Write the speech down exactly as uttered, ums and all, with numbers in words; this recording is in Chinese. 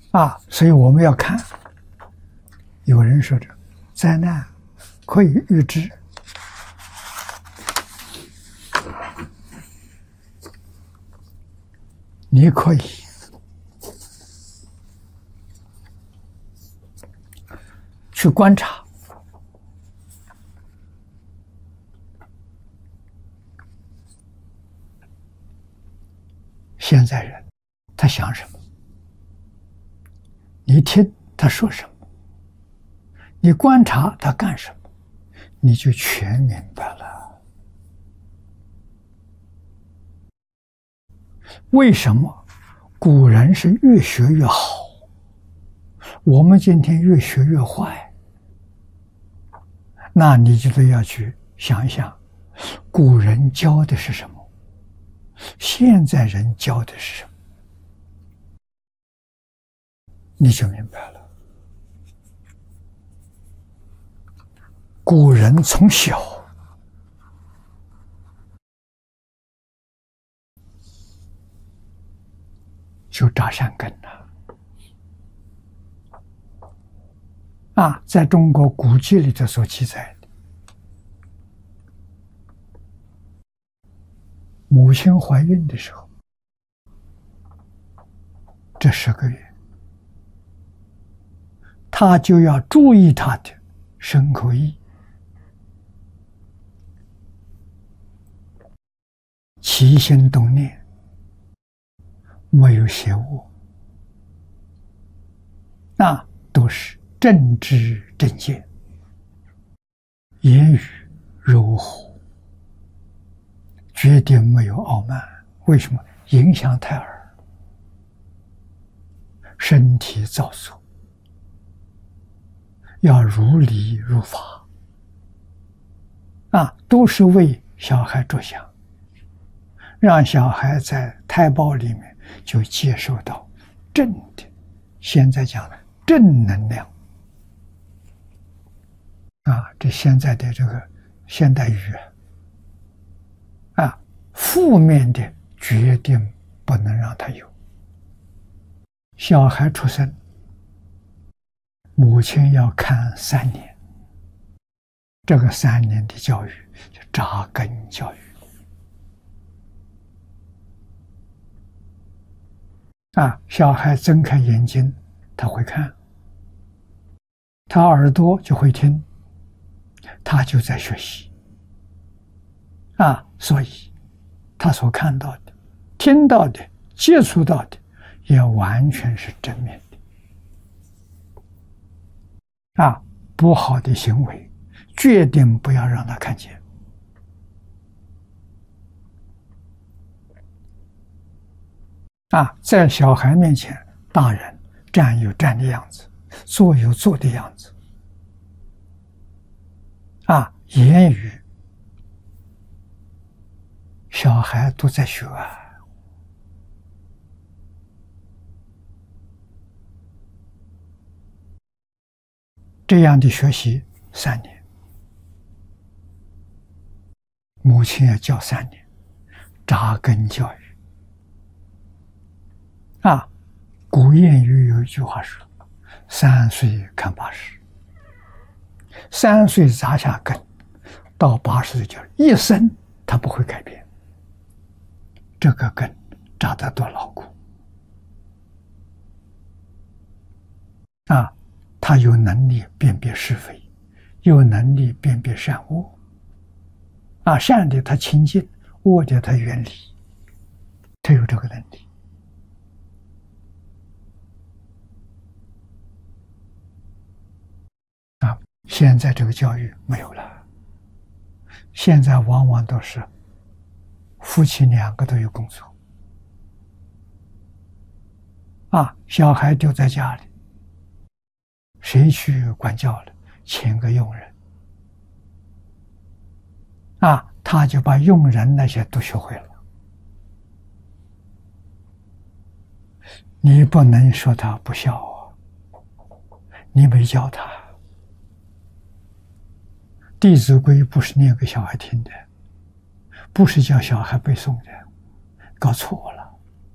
啊，所以我们要看。有人说着灾难可以预知，你可以去观察现在人他想什么，你听他说什么，你观察他干什么，你就全明白了。为什么古人是越学越好，我们今天越学越坏？那你就得要去想一想，古人教的是什么，现在人教的是什么，你就明白了。古人从小就扎善根了啊！在中国古籍里头所记载的，母亲怀孕的时候，这十个月，她就要注意她的身口意，起心动念没有邪恶，那都是正知正见，言语柔和，绝对没有傲慢。为什么？影响胎儿，身体造作，要如理如法啊，都是为小孩着想，让小孩在胎胞里面就接受到正的，现在讲的正能量啊，这现在的这个现代语啊，负面的决定不能让他有。小孩出生，母亲要看三年，这个三年的教育就扎根教育啊，小孩睁开眼睛，他会看，他耳朵就会听，他就在学习啊，所以他所看到的、听到的、接触到的，也完全是正面的啊，不好的行为，决定不要让他看见。啊，在小孩面前，大人站有站的样子，坐有坐的样子，啊，言语，小孩都在学啊。这样的学习三年，母亲也教三年，扎根教育。啊，古谚语有一句话说：“三岁看八十。”三岁扎下根，到八十岁就一生他不会改变。这个根扎得多牢固啊！他有能力辨别是非，有能力辨别善恶啊，善的他亲近，恶的他远离，他有这个能力。啊，现在这个教育没有了，现在往往都是夫妻两个都有工作，啊，小孩丢在家里，谁去管教了？请个佣人，啊，他就把佣人那些都学会了。你不能说他不孝啊，你没教他。《弟子规》不是念给小孩听的，不是叫小孩背诵的，搞错了。